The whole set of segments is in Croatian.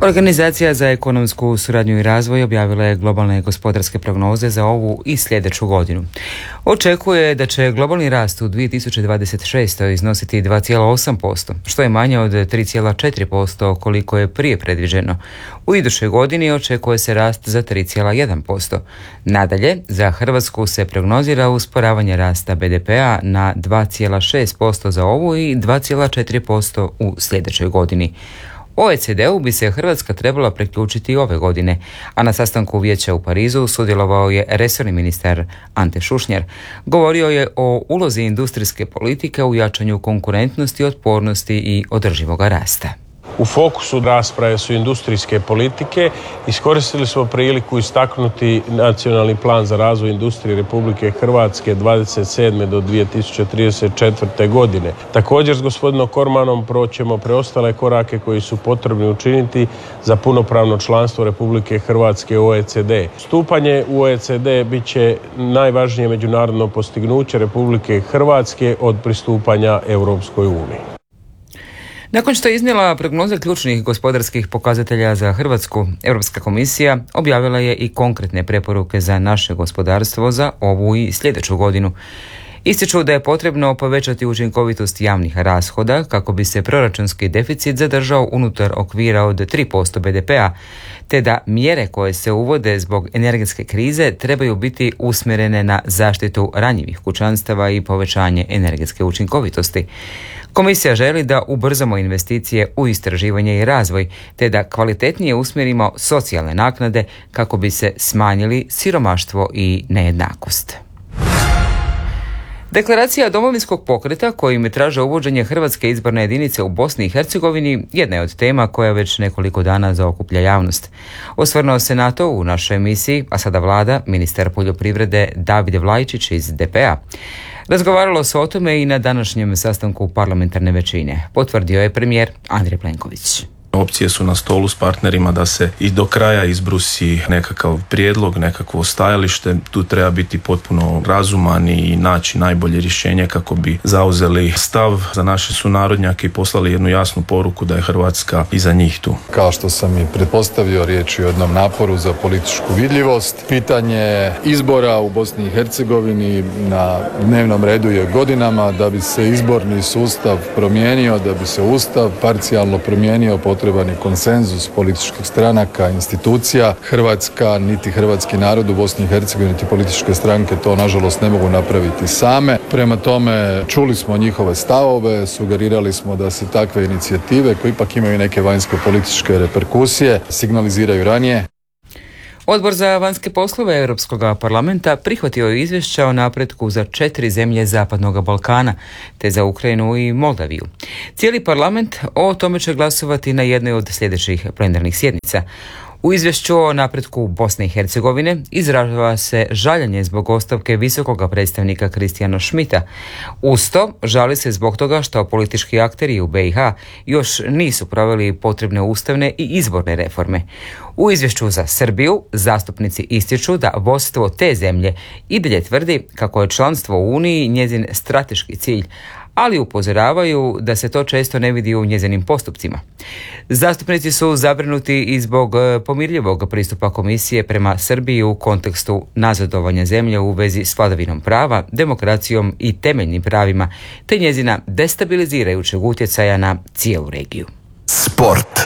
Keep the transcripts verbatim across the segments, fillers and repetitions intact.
Organizacija za ekonomsku suradnju i razvoj objavila je globalne gospodarske prognoze za ovu i sljedeću godinu. Očekuje da će globalni rast u dvije tisuće dvadeset šestoj iznositi dva zarez osam posto, što je manje od tri zarez četiri posto koliko je prije predviđeno. U idućoj godini očekuje se rast za tri zarez jedan posto. Nadalje, za Hrvatsku se prognozira usporavanje rasta be de pea na dva zarez šest posto za ovu i dva zarez četiri posto u sljedećoj godini. O E C D-u bi se Hrvatska trebala priključiti ove godine, a na sastanku vijeća u Parizu sudjelovao je resorni ministar Ante Šušnjar. Govorio je o ulozi industrijske politike u jačanju konkurentnosti, otpornosti i održivoga rasta. U fokusu rasprave su industrijske politike. Iskoristili smo priliku istaknuti nacionalni plan za razvoj industrije Republike Hrvatske dvadeset sedme do dvije tisuće trideset četvrte godine. Također s gospodinom Kormanom proćemo preostale korake koji su potrebni učiniti za punopravno članstvo Republike Hrvatske u O E C D. Stupanje u O E C D bit će najvažnije međunarodno postignuće Republike Hrvatske od pristupanja Europskoj uniji. Nakon što je iznijela prognoze ključnih gospodarskih pokazatelja za Hrvatsku, Europska komisija objavila je i konkretne preporuke za naše gospodarstvo za ovu i sljedeću godinu. Ističu da je potrebno povećati učinkovitost javnih rashoda kako bi se proračunski deficit zadržao unutar okvira od tri posto be de pea, te da mjere koje se uvode zbog energetske krize trebaju biti usmjerene na zaštitu ranjivih kućanstava i povećanje energetske učinkovitosti. Komisija želi da ubrzamo investicije u istraživanje i razvoj, te da kvalitetnije usmjerimo socijalne naknade kako bi se smanjili siromaštvo i nejednakost. Deklaracija Domovinskog pokreta kojim traže uvođenje hrvatske izborne jedinice u Bosni i Hercegovini jedna je od tema koja već nekoliko dana zaokuplja javnost. Osvrnuo se na to u našoj emisiji, a sada vlada, ministar poljoprivrede David Vlajčić iz de pe a. Razgovaralo se o tome i na današnjem sastanku parlamentarne većine, potvrdio je premijer Andrej Plenković. Opcije su na stolu s partnerima da se i do kraja izbrusi nekakav prijedlog, nekakvo stajalište. Tu treba biti potpuno razuman i naći najbolje rješenje kako bi zauzeli stav za naše sunarodnjake i poslali jednu jasnu poruku da je Hrvatska iza njih tu. Kao što sam i pretpostavio, riječ je o jednom naporu za političku vidljivost. Pitanje izbora u Bosni i Hercegovini na dnevnom redu je godinama. Da bi se izborni sustav promijenio, da bi se ustav parcijalno promijenio, potrebno potreban je konsenzus političkih stranaka, institucija. Hrvatska, niti hrvatski narod u Bosni i Hercegovini, niti političke stranke to nažalost ne mogu napraviti same. Prema tome, čuli smo njihove stavove, sugerirali smo da se takve inicijative, koje ipak imaju neke vanjske političke reperkusije, signaliziraju ranije. Odbor za vanjske poslove Europskog parlamenta prihvatio je izvješća o napretku za četiri zemlje Zapadnog Balkana, te za Ukrajinu i Moldaviju. Cijeli parlament o tome će glasovati na jednoj od sljedećih plenarnih sjednica. U izvješću o napretku Bosne i Hercegovine izražava se žaljenje zbog ostavke visokog predstavnika Kristijana Schmidta. Uz to žali se zbog toga što politički akteri u be i ha još nisu proveli potrebne ustavne i izborne reforme. U izvješću za Srbiju zastupnici ističu da vodstvo te zemlje i dalje tvrdi kako je članstvo u Uniji njezin strateški cilj, ali upozoravaju da se to često ne vidi u njezinim postupcima. Zastupnici su zabrinuti i zbog pomirljivog pristupa komisije prema Srbiji u kontekstu nazadovanja zemlje u vezi s vladavinom prava, demokracijom i temeljnim pravima, te njezina destabilizirajućeg utjecaja na cijelu regiju. Sport.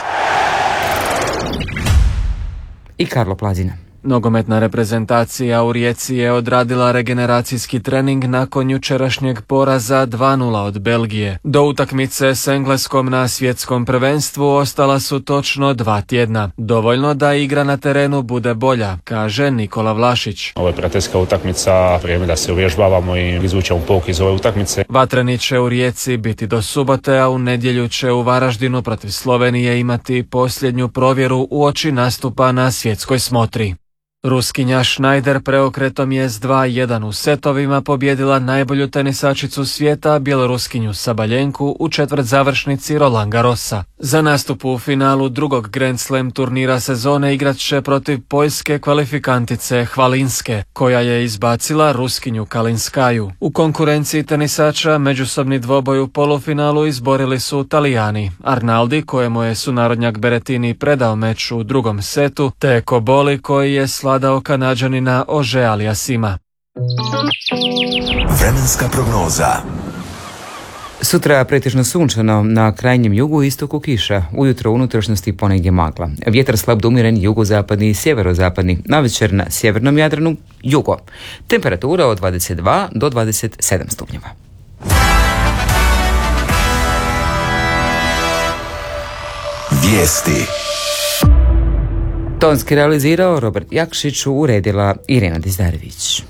I Karlo Plazina. Nogometna reprezentacija u Rijeci je odradila regeneracijski trening nakon jučerašnjeg poraza dva nula od Belgije. Do utakmice s Engleskom na svjetskom prvenstvu ostala su točno dva tjedna. Dovoljno da igra na terenu bude bolja, kaže Nikola Vlašić. Ovo je prijateljska utakmica, vrijeme da se uvježbavamo i izvučemo pouke iz ove utakmice. Vatreni će u Rijeci biti do subote, a u nedjelju će u Varaždinu protiv Slovenije imati posljednju provjeru uoči nastupa na svjetskoj smotri. Ruskinja Schneider preokretom je s dva jedan u setovima pobjedila najbolju tenisačicu svijeta, bjeloruskinju Sabaljenku, u četvrt završnici Roland Garrosa. Za nastup u finalu drugog Grand Slam turnira sezone igrat će protiv poljske kvalifikantice Hvalinske, koja je izbacila Ruskinju Kalinskaju. U konkurenciji tenisača međusobni dvoboj u polufinalu izborili su Talijani Arnaldi, kojemu je sunarodnjak Berrettini predao meč u drugom setu, te Koboli, koji je svladao Kanađanina Ože Aliasima. Vremenska prognoza. Sutra pretežno sunčano, na krajnjem jugu i istoku kiša, ujutro u unutrašnjosti ponegdje magla. Vjetar slab do umjeren jugozapadni i sjeverozapadni, navečer na sjevernom Jadranu jugo. Temperatura od dvadeset dva do dvadeset sedam stupnjeva. Vijesti. Tonski realizirao Robert Jakšić, uredila Irena Dizdarević.